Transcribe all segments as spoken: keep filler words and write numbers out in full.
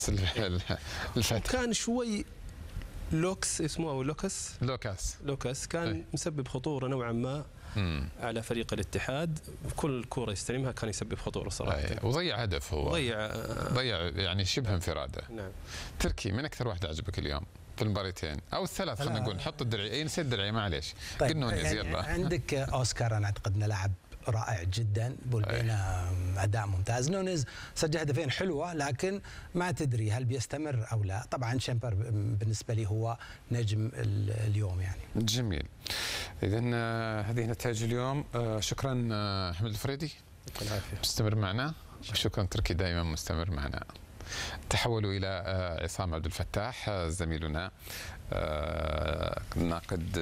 الفتح كان شوي لوكس اسمه او لوكس لوكاس لوكاس كان أي. مسبب خطوره نوعا ما مم. على فريق الاتحاد. كل كوره يستلمها كان يسبب خطوره صراحه. أي. وضيع هدف هو ضيع ضيع يعني شبه انفراده. نعم. تركي من اكثر واحد عجبك اليوم في المباراتين او الثلاث؟ خلينا نقول نحط الدرعيه، اي نسيت الدرعيه معليش. طيب يعني عندك اوسكار، انا اعتقد انه لاعب رائع جدا، بولبينا اداء ممتاز. نونيز سجل هدفين حلوه، لكن ما تدري هل بيستمر او لا. طبعا شامبر بالنسبه لي هو نجم اليوم يعني. جميل. اذا هذه نتائج اليوم. شكرا احمد الفريدي، العافيه، مستمر معنا. شكرا تركي، دائما مستمر معنا. تحولوا الى عصام عبد الفتاح زميلنا ناقد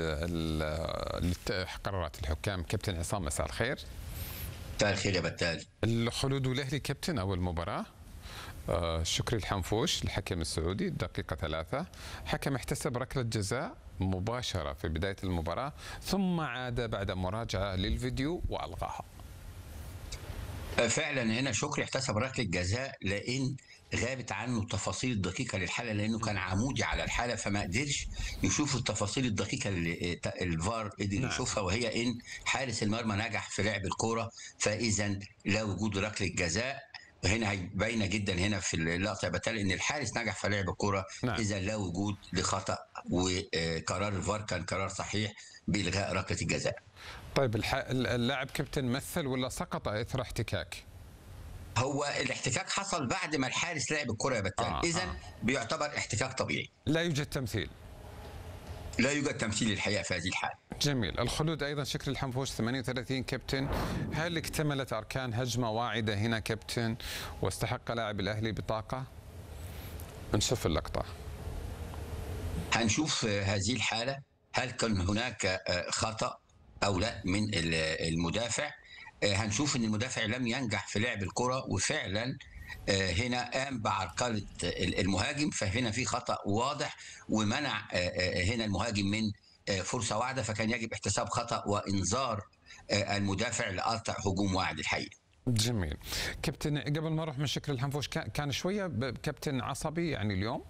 قرارات الحكام. كابتن عصام، مساء الخير. مساء الخير يا بتال. الخلود الاهلي كابتن اول مباراه. شكري الحنفوش الحكم السعودي، الدقيقه ثلاثة حكم احتسب ركله جزاء مباشره في بدايه المباراه، ثم عاد بعد مراجعه للفيديو والغاها. فعلا هنا شكري احتسب ركله جزاء لان غابت عنه التفاصيل الدقيقه للحاله، لانه كان عمودي على الحاله فما قدرش يشوف التفاصيل الدقيقه اللي الفار قدر يشوفها، وهي ان حارس المرمى نجح في لعب الكوره، فاذا لا وجود ركله جزاء. هنا باينه جدا هنا في اللقطه يا بتال ان الحارس نجح في لعب الكوره، اذا لا وجود لخطا، وقرار الفار كان قرار صحيح بالغاء ركله الجزاء. طيب اللاعب كابتن مثل ولا سقط اثر احتكاك؟ هو الاحتكاك حصل بعد ما الحارس لعب الكره يا بتال، آه اذا آه. بيعتبر احتكاك طبيعي. لا يوجد تمثيل. لا يوجد تمثيل الحقيقه في هذه الحاله. جميل. الخلود ايضا شكري الحنفوش ثمانية وثلاثين كابتن، هل اكتملت اركان هجمه واعده هنا كابتن واستحق لاعب الاهلي بطاقه؟ نشوف اللقطه. هنشوف هذه الحاله هل كان هناك خطا او لا من المدافع. هنشوف ان المدافع لم ينجح في لعب الكره، وفعلا هنا قام بعرقله المهاجم، فهنا في خطا واضح ومنع هنا المهاجم من فرصه واحده، فكان يجب احتساب خطا وانذار المدافع لقطع هجوم واحد الحقيقه. جميل. كابتن قبل ما اروح من شكري الحنفوش، كان شويه كابتن عصبي يعني اليوم؟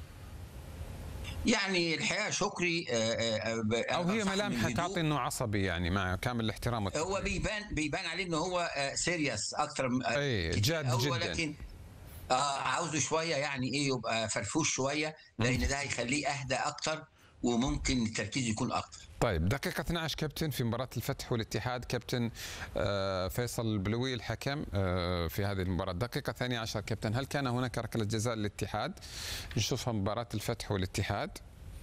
يعني الحقيقه شكري او هي ملامحه تعطي انه عصبي يعني، مع كامل الاحترام والتقدير. هو بيبان بيبان عليه انه هو سيريس اكتر، اي جاد جدا، ولكن آه عاوزه شويه يعني ايه يبقى فرفوش شويه، لان ده هيخليه اهدى اكتر وممكن التركيز يكون اكتر. طيب دقيقة اثنعش كابتن في مباراة الفتح والاتحاد، كابتن آه فيصل البلوي الحكم آه في هذه المباراة. دقيقة ثانية عشر كابتن، هل كان هناك ركلة جزاء للاتحاد؟ نشوفها مباراة الفتح والاتحاد.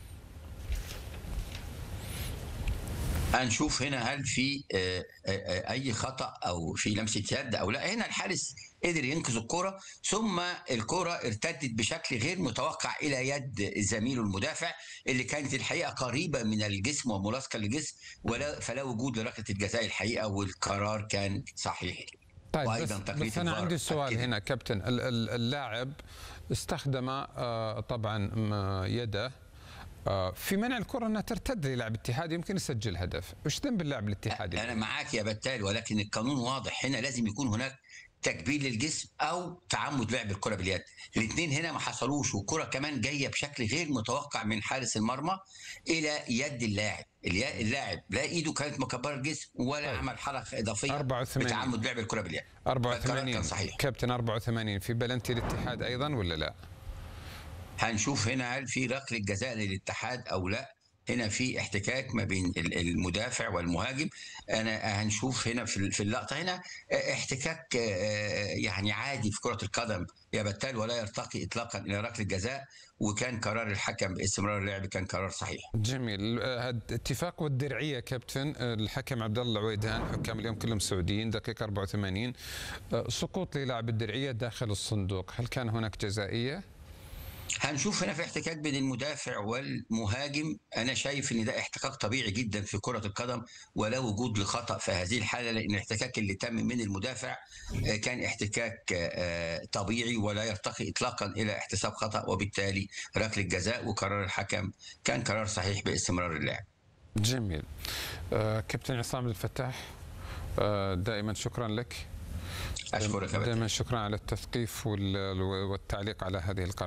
هنشوف هنا هل في اي خطا او في لمسه يد او لا. هنا الحارس قدر ينقذ الكره، ثم الكره ارتدت بشكل غير متوقع الى يد زميله المدافع اللي كانت الحقيقه قريبه من الجسم وملاصقه للجسم، ولا فلا وجود لركله الجزاء الحقيقه، والقرار كان صحيح. طيب وايضا بس, بس انا عندي سؤال أكيد. هنا كابتن، اللاعب استخدم طبعا يده في منع الكرة انها ترتد للاعب الاتحاد، يمكن يسجل هدف. وش ذنب اللاعب الاتحادي؟ انا معاك يا بتال، ولكن القانون واضح هنا، لازم يكون هناك تكبير للجسم او تعمد لعب الكرة باليد. الاثنين هنا ما حصلوش، والكرة كمان جايه بشكل غير متوقع من حارس المرمى الى يد اللاعب. اللاعب لا ايده كانت مكبره الجسم ولا طيب. عمل حركه اضافيه بتعمد لعب الكرة باليد. أربعة وثمانين كان صحيح كابتن. أربعة وثمانين في بلنتي الاتحاد ايضا ولا لا؟ هنشوف هنا هل في ركله جزاء للاتحاد او لا. هنا في احتكاك ما بين المدافع والمهاجم. انا هنشوف هنا في اللقطه هنا احتكاك يعني عادي في كره القدم يا بتال، ولا يرتقي اطلاقا الى ركله جزاء، وكان قرار الحكم باستمرار اللعب كان قرار صحيح. جميل. اتفاق والدرعيه كابتن، الحكم عبد الله العويدان، حكام اليوم كلهم سعوديين. دقيقه أربعة وثمانين سقوط للاعب الدرعيه داخل الصندوق، هل كان هناك جزائيه؟ هنشوف هنا في احتكاك بين المدافع والمهاجم. انا شايف ان ده احتكاك طبيعي جدا في كرة القدم ولا وجود لخطأ في هذه الحالة، لان الاحتكاك اللي تم من المدافع كان احتكاك طبيعي ولا يرتقي اطلاقا الى احتساب خطأ، وبالتالي ركلة جزاء، وقرار الحكم كان قرار صحيح باستمرار اللعب. جميل. آه كابتن عصام الفتاح، آه دائما شكرا لك. اشكرك دائما شكرا على التثقيف والتعليق على هذه القناة.